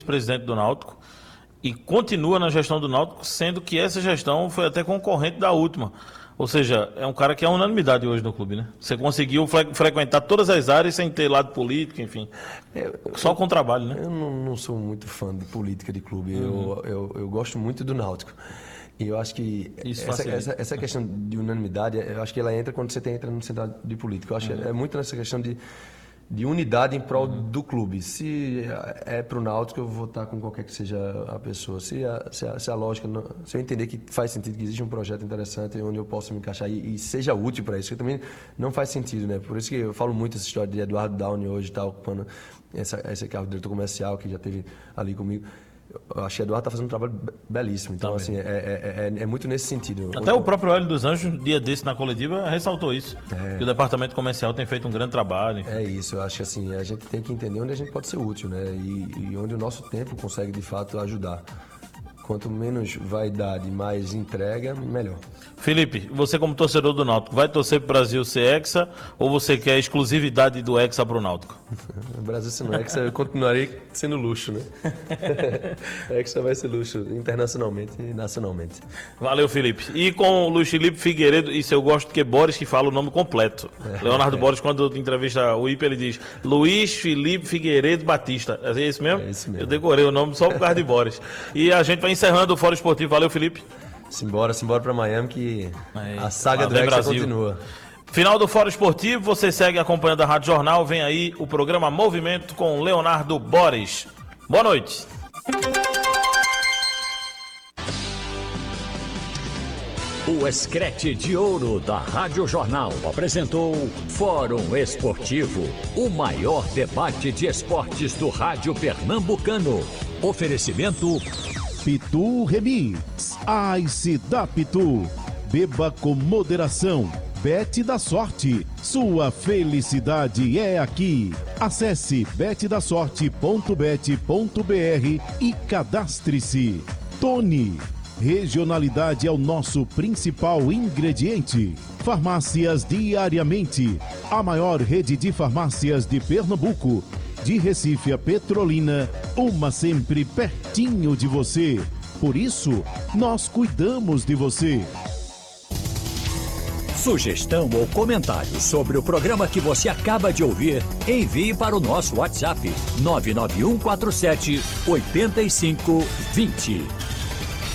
presidente do Náutico e continua na gestão do Náutico, sendo que essa gestão foi até concorrente da última. Ou seja, é um cara que é unanimidade hoje no clube, né? Você conseguiu frequentar todas as áreas sem ter lado político, enfim. Só com trabalho, né? Eu não sou muito fã de política de clube. Eu gosto muito do Náutico. E eu acho que essa questão de unanimidade, eu acho que ela entra quando você entra no centro de política. Eu acho que é muito nessa questão de unidade em prol do clube. Se é para o Náutico, eu vou votar com qualquer que seja a pessoa. Se a lógica, se eu entender que faz sentido, que existe um projeto interessante onde eu posso me encaixar e seja útil para isso, que também não faz sentido, né? Por isso que eu falo muito essa história de Eduardo Downie hoje está ocupando esse cargo de diretor comercial que já esteve ali comigo. Eu acho que o Eduardo está fazendo um trabalho belíssimo. Então, assim, é muito nesse sentido. Até o próprio Hélio dos Anjos, dia desse na coletiva, ressaltou isso. Que o departamento comercial tem feito um grande trabalho. Enfim. É isso, eu acho que assim, a gente tem que entender onde a gente pode ser útil, né? E onde o nosso tempo consegue, de fato, ajudar. Quanto menos vaidade e mais entrega, melhor. Felipe, você como torcedor do Náutico, vai torcer para o Brasil ser hexa ou você quer a exclusividade do hexa para o Náutico? O Brasil sendo hexa, eu continuarei sendo luxo, né? Hexa vai ser luxo internacionalmente e nacionalmente. Valeu, Felipe. E com o Luiz Felipe Figueiredo, isso eu gosto que Boris que fala o nome completo. Leonardo Boris, quando entrevista o IP, ele diz Luiz Felipe Figueiredo Batista. É isso mesmo? É isso mesmo. Eu decorei o nome só por causa de Boris. E a gente vai encerrando o Fórum Esportivo. Valeu, Felipe. Simbora para Miami que a saga do Hexa continua. Final do Fórum Esportivo, você segue acompanhando a Rádio Jornal. Vem aí o programa Movimento com Leonardo Boris. Boa noite. O Escrete de Ouro da Rádio Jornal apresentou Fórum Esportivo, o maior debate de esportes do rádio pernambucano. Oferecimento Pitu Remix, Ice da Pitu. Beba com moderação. Bet da Sorte. Sua felicidade é aqui. Acesse betdasorte.bet.br e cadastre-se. Tony. Regionalidade é o nosso principal ingrediente. Farmácias Diariamente. A maior rede de farmácias de Pernambuco. De Recife a Petrolina, uma sempre pertinho de você. Por isso, nós cuidamos de você. Sugestão ou comentário sobre o programa que você acaba de ouvir, envie para o nosso WhatsApp 99147 8520.